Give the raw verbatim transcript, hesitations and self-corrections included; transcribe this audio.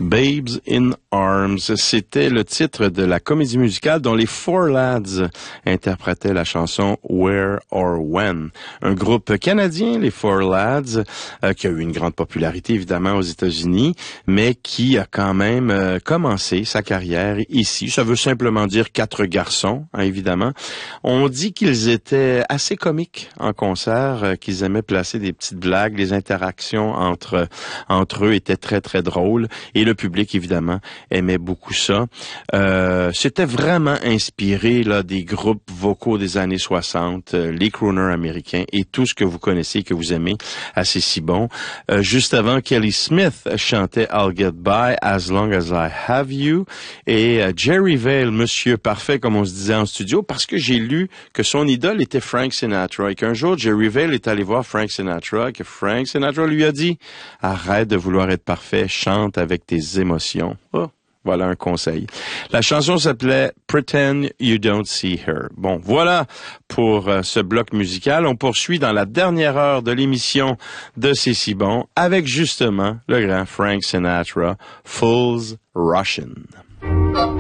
Babes in Arms, c'était le titre de la comédie musicale dont les Four Lads interprétaient la chanson Where or When. Un groupe canadien, les Four Lads, euh, qui a eu une grande popularité évidemment aux États-Unis, mais qui a quand même euh, commencé sa carrière ici. Ça veut simplement dire quatre garçons, hein, évidemment. On dit qu'ils étaient assez comiques en concert, euh, qu'ils aimaient placer des petites blagues, les interactions entre entre eux étaient très très drôles. Et le public, évidemment, aimait beaucoup ça. Euh, c'était vraiment inspiré là des groupes vocaux des années soixante, euh, les crooners américains et tout ce que vous connaissez et que vous aimez assez si bon. Euh, juste avant, Kelly Smith chantait I'll Get By As Long As I Have You. Et euh, Jerry Vale, monsieur parfait, comme on se disait en studio, parce que j'ai lu que son idole était Frank Sinatra et qu'un jour, Jerry Vale est allé voir Frank Sinatra et que Frank Sinatra lui a dit « Arrête de vouloir être parfait, chante avec tes émotions. Oh, voilà un conseil. La chanson s'appelait Pretend You Don't See Her. Bon, voilà pour euh, ce bloc musical. On poursuit dans la dernière heure de l'émission de C'est si bon avec justement le grand Frank Sinatra, Fools Russian.